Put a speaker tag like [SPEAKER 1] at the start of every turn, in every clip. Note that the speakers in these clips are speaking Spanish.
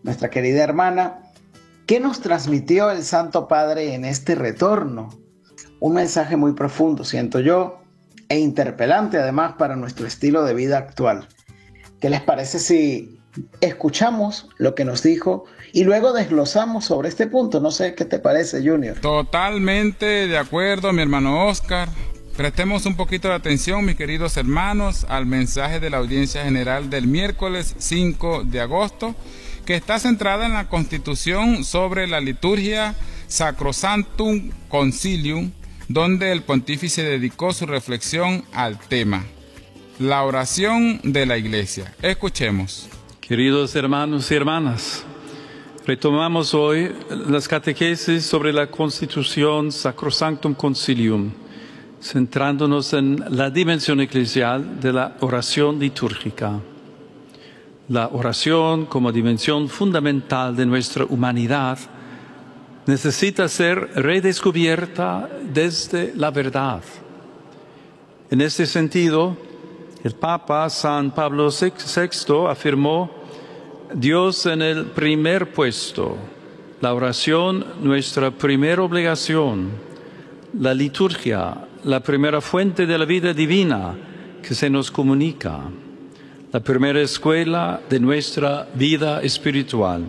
[SPEAKER 1] nuestra querida hermana, ¿qué nos transmitió el Santo Padre en este retorno? Un mensaje muy profundo, siento yo, e interpelante además para nuestro estilo de vida actual. ¿Qué les parece si escuchamos lo que nos dijo y luego desglosamos sobre este punto? No sé qué te parece, Junior.
[SPEAKER 2] Totalmente de acuerdo, mi hermano Oscar. Prestemos un poquito de atención, mis queridos hermanos, al mensaje de la audiencia general del miércoles 5 de agosto, que está centrada en la Constitución sobre la liturgia Sacrosanctum Concilium, donde el pontífice dedicó su reflexión al tema, la oración de la Iglesia. Escuchemos.
[SPEAKER 3] Queridos hermanos y hermanas, retomamos hoy las catequesis sobre la Constitución Sacrosanctum Concilium, centrándonos en la dimensión eclesial de la oración litúrgica. La oración, como dimensión fundamental de nuestra humanidad, necesita ser redescubierta desde la verdad. En este sentido, el Papa San Pablo VI afirmó: Dios en el primer puesto, la oración nuestra primera obligación, la liturgia la primera fuente de la vida divina que se nos comunica, la primera escuela de nuestra vida espiritual.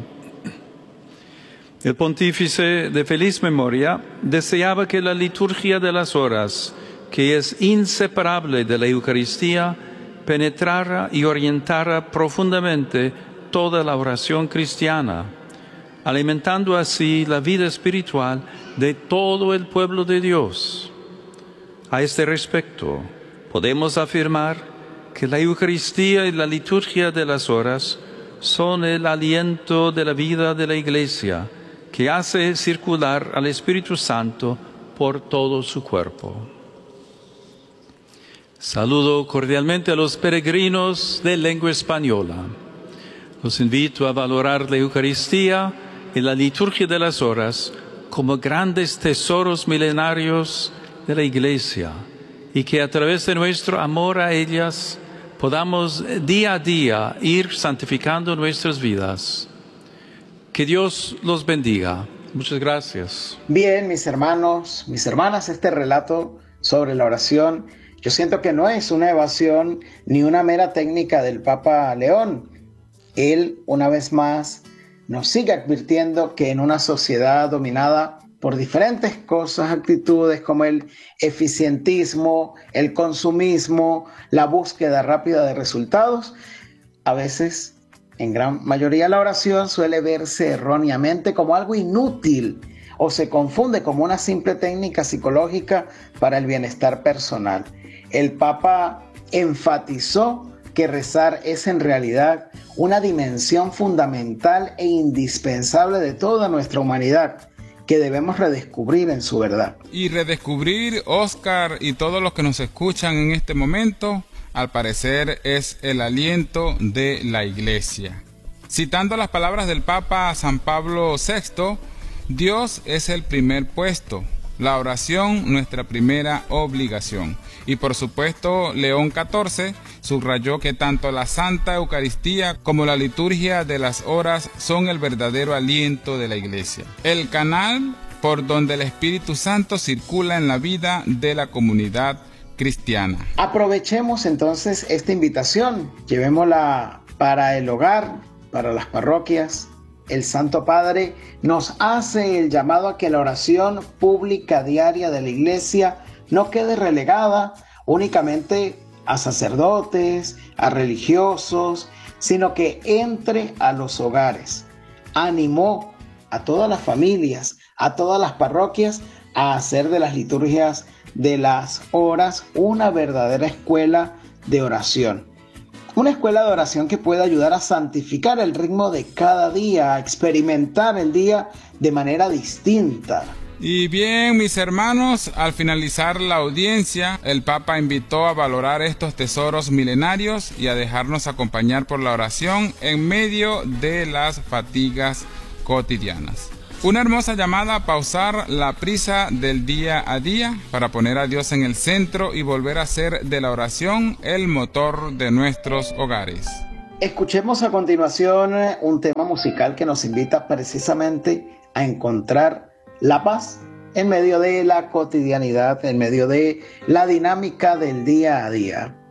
[SPEAKER 3] El pontífice de feliz memoria deseaba que la liturgia de las horas, que es inseparable de la Eucaristía, penetrara y orientara profundamente toda la oración cristiana, alimentando así la vida espiritual de todo el pueblo de Dios. A este respecto, podemos afirmar que la Eucaristía y la liturgia de las horas son el aliento de la vida de la Iglesia, que hace circular al Espíritu Santo por todo su cuerpo. Saludo cordialmente a los peregrinos de lengua española. Los invito a valorar la Eucaristía y la liturgia de las horas como grandes tesoros milenarios de la Iglesia, y que a través de nuestro amor a ellas podamos día a día ir santificando nuestras vidas. Que Dios los bendiga. Muchas gracias.
[SPEAKER 1] Bien, mis hermanos, mis hermanas, este relato sobre la oración, yo siento que no es una evasión ni una mera técnica del Papa León. Él, una vez más, nos sigue advirtiendo que en una sociedad dominada por diferentes cosas, actitudes como el eficientismo, el consumismo, la búsqueda rápida de resultados, a veces, en gran mayoría, la oración suele verse erróneamente como algo inútil o se confunde como una simple técnica psicológica para el bienestar personal. El Papa enfatizó que rezar es en realidad una dimensión fundamental e indispensable de toda nuestra humanidad, que debemos redescubrir en su verdad.
[SPEAKER 2] Y redescubrir, Oscar, y todos los que nos escuchan en este momento, al parecer es el aliento de la Iglesia. Citando las palabras del Papa San Pablo VI, Dios es el primer puesto, la oración nuestra primera obligación. Y por supuesto, León XIV subrayó que tanto la Santa Eucaristía como la liturgia de las horas son el verdadero aliento de la Iglesia, el canal por donde el Espíritu Santo circula en la vida de la comunidad cristiana.
[SPEAKER 1] Aprovechemos entonces esta invitación, llevémosla para el hogar, para las parroquias. El Santo Padre nos hace el llamado a que la oración pública diaria de la Iglesia no quede relegada únicamente a sacerdotes, a religiosos, sino que entre a los hogares. Animó a todas las familias, a todas las parroquias a hacer de las liturgias de las horas una verdadera escuela de oración. Una escuela de oración que pueda ayudar a santificar el ritmo de cada día, a experimentar el día de manera distinta.
[SPEAKER 2] Y bien, mis hermanos, al finalizar la audiencia, el Papa invitó a valorar estos tesoros milenarios y a dejarnos acompañar por la oración en medio de las fatigas cotidianas. Una hermosa llamada a pausar la prisa del día a día para poner a Dios en el centro y volver a hacer de la oración el motor de nuestros hogares.
[SPEAKER 1] Escuchemos a continuación un tema musical que nos invita precisamente a encontrar la paz en medio de la cotidianidad, en medio de la dinámica del día a día.